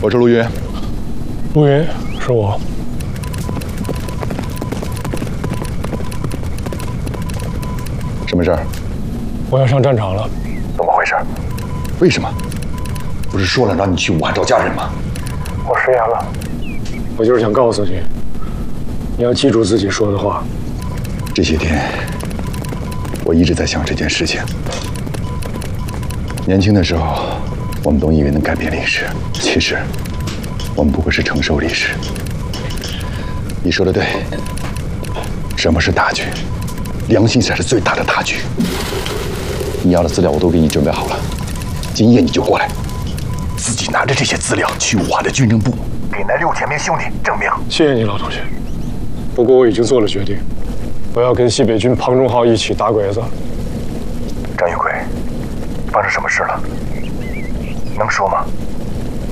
我是陆云。 陆云，是我。 什么事儿？ 我要上战场了。 怎么回事？为什么？不是说了让你去武汉找家人吗？ 我食言了。我就是想告诉你，你要记住自己说的话。 这些天，我一直在想这件事情。年轻的时候，我们都以为能改变历史，其实我们不过是承受历史。你说的对，什么是大局？良心才是最大的大局。你要的资料我都给你准备好了，今夜你就过来，自己拿着这些资料去武汉的军政部，给那6000名兄弟证明。 谢谢你，老同学。不过我已经做了决定，我要跟西北军庞中浩一起打鬼子。 张云贵，发生什么事了？能说吗？